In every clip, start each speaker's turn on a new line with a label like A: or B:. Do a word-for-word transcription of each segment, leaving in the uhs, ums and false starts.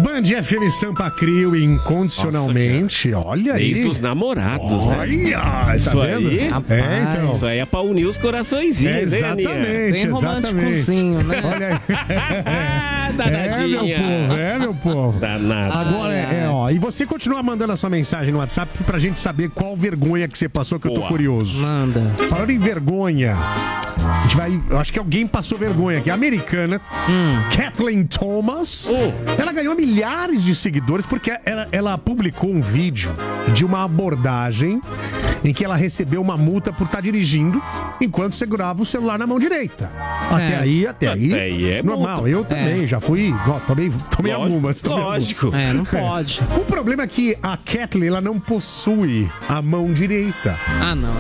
A: Band F M Sampa Crio incondicionalmente. Nossa, olha aí.
B: Desde os namorados,
A: olha,
B: né?
A: Olha,
B: isso
A: tá
B: aí.
A: Vendo? É, então.
B: Isso aí é pra unir os coraçõezinhos,
A: é, exatamente,
B: hein,
C: bem românticozinho, né?
A: Olha aí.
B: É,
A: meu povo, é, meu povo.
B: Danado.
A: Agora é, é, ó. E você continua mandando a sua mensagem no WhatsApp pra gente saber qual vergonha que você passou, que Boa. eu tô curioso.
C: Manda.
A: Falando em vergonha, a gente vai. Eu acho que alguém passou vergonha aqui. A americana, hum. Kathleen Thomas. Oh. Ela ganhou milhares de seguidores porque ela, ela publicou um vídeo de uma abordagem em que ela recebeu uma multa por estar dirigindo enquanto segurava o celular na mão direita. Até é. aí, até, até aí, aí é normal. Multa. Eu também, é. já fui, ó, tomei, tomei
B: lógico,
A: algumas. Tomei
B: lógico.
A: Algumas.
C: É, não pode.
A: O problema é que a Kathleen, ela não possui a mão direita.
C: Ah, não.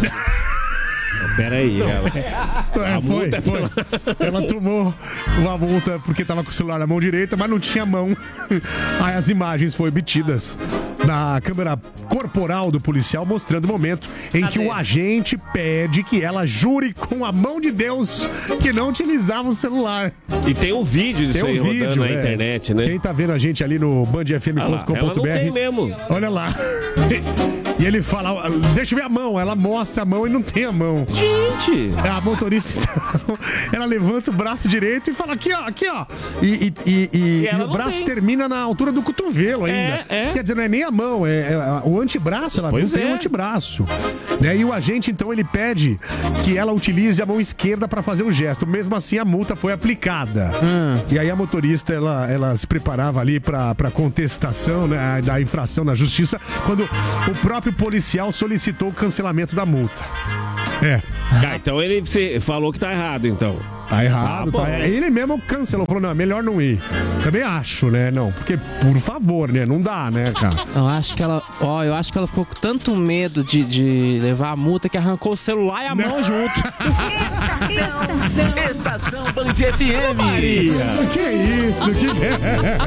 B: Pera aí, ela...
A: É, foi, foi. Ela tomou uma multa porque tava com o celular na mão direita, mas não tinha mão. Aí as imagens foram obtidas na câmera corporal do policial, mostrando o momento em Cadê? que o agente pede que ela jure com a mão de Deus que não utilizava o celular.
B: E tem um vídeo disso
A: tem um
B: aí
A: vídeo,
B: rodando na
A: é.
B: internet, né?
A: Quem tá vendo a gente ali no band f m ponto com ponto b r.
B: Ela não tem mesmo.
A: Olha lá. E ele fala, deixa eu ver a mão. Ela mostra a mão e não tem a mão.
B: Gente!
A: A motorista, então, ela levanta o braço direito e fala aqui, ó, aqui, ó. E, e, e, e, e o braço tem. termina na altura do cotovelo ainda. É, é. Quer dizer, não é nem a mão, é, é o antebraço. Ela pois não tem é. o antebraço. Né? E o agente, então, ele pede que ela utilize a mão esquerda para fazer o gesto. Mesmo assim, a multa foi aplicada. Hum. E aí a motorista, ela, ela se preparava ali para contestação, né, da infração na justiça, quando o próprio policial solicitou o cancelamento da multa. É.
B: Ah, então ele falou que tá errado, então.
A: Tá errado,
B: ah,
A: tá. Ele mesmo cancelou, falou, não, é melhor não ir. Também acho, né? Não, porque, por favor, né? Não dá, né, cara?
C: Eu acho que ela, ó, eu acho que ela ficou com tanto medo de, de levar a multa que arrancou o celular e a mão junto.
D: Estação, Estação Band F M.
A: Maria, que é isso? Que é?